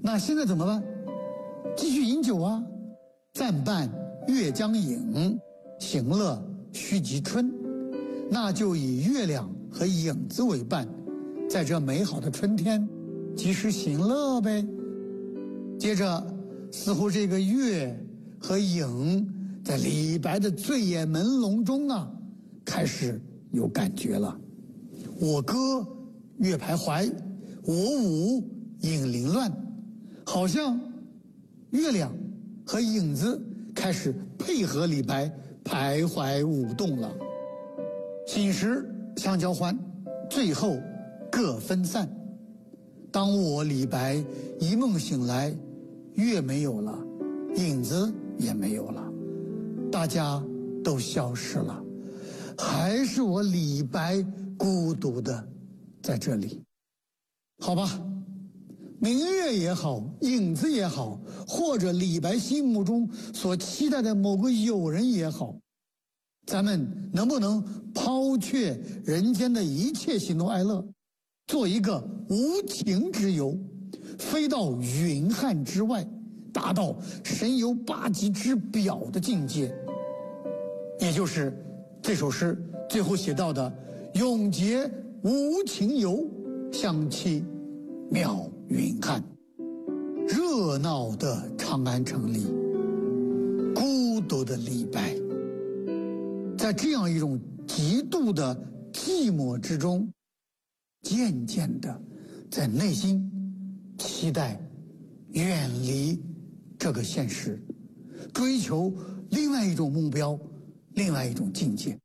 那现在怎么办？继续饮酒啊！暂伴月将影，行乐须及春。那就以月亮和影子为伴，在这美好的春天，及时行乐呗。接着，似乎这个月和影在李白的醉眼朦胧中啊，开始有感觉了。我歌月徘徊，我舞影零乱，好像月亮和影子开始配合李白徘徊舞动了。醒时相交欢，最后各分散。当我李白一梦醒来，月没有了，影子也没有了，大家都消失了，还是我李白孤独的在这里。好吧，明月也好，影子也好，或者李白心目中所期待的某个友人也好，咱们能不能抛却人间的一切喜怒哀乐，做一个无情之游，飞到云汉之外，达到神游八极之表的境界，也就是这首诗最后写到的永结无情游，相期邈云汉。热闹的长安城里，孤独的李白，在这样一种极度的寂寞之中，渐渐的在内心期待远离这个现实，追求另外一种目标，另外一种境界。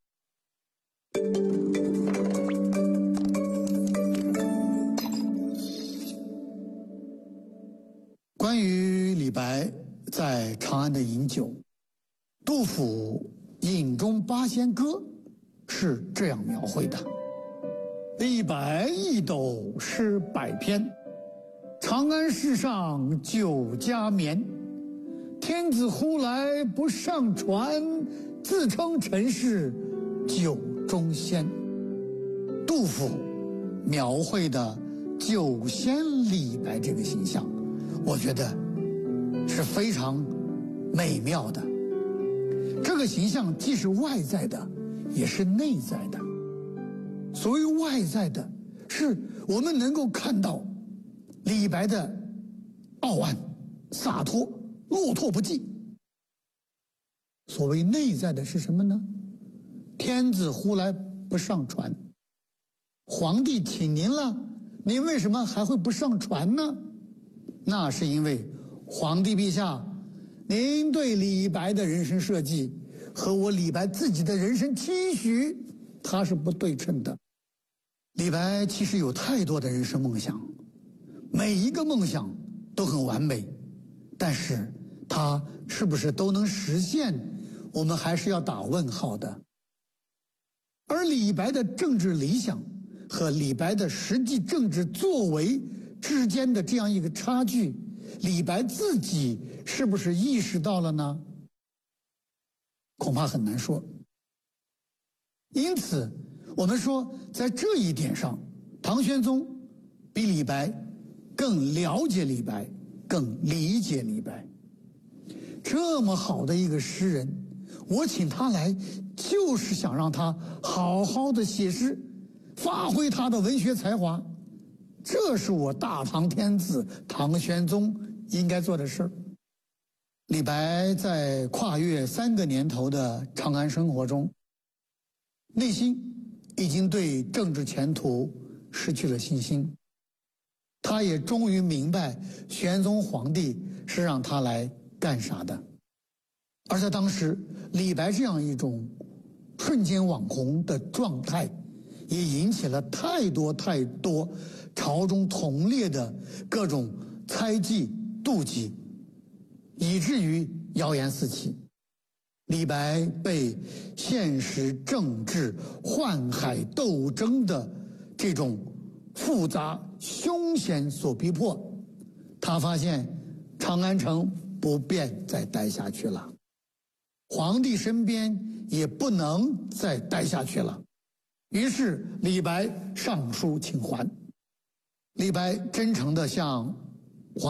关于李白在长安的饮酒，杜甫《饮中八仙歌》是这样描绘的：李白一斗诗百篇，长安市上酒家眠。天子呼来不上船，自称臣是酒中仙。杜甫描绘的酒仙李白这个形象，我觉得是非常美妙的。这个形象既是外在的，也是内在的。所谓外在的，是我们能够看到李白的傲岸、洒脱、落拓不羁。所谓内在的是什么呢？天子呼来不上船，皇帝请您了，您为什么还会不上船呢？那是因为皇帝陛下，您对李白的人生设计和我李白自己的人生期许，它是不对称的。李白其实有太多的人生梦想，每一个梦想都很完美，但是他是不是都能实现，我们还是要打问号的。而李白的政治理想和李白的实际政治作为之间的这样一个差距，李白自己是不是意识到了呢？恐怕很难说。因此我们说，在这一点上，唐玄宗比李白更了解李白，更理解李白。这么好的一个诗人，我请他来就是想让他好好的写诗，发挥他的文学才华，这是我大唐天子唐玄宗应该做的事儿。李白在跨越3个年头的长安生活中，内心已经对政治前途失去了信心，他也终于明白玄宗皇帝是让他来干啥的。而在当时，李白这样一种瞬间网红的状态，也引起了太多朝中同列的各种猜忌、妒忌，以至于谣言四起。李白被现实政治宦海斗争的这种复杂凶险所逼迫，他发现长安城不便再待下去了，皇帝身边也不能再待下去了。于是李白上书请还。李白真诚地向